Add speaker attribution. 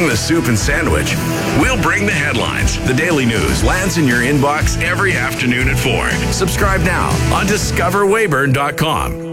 Speaker 1: the soup and sandwich. We'll bring the headlines. The Daily News lands in your inbox every afternoon at 4. Subscribe now on discoverweyburn.com.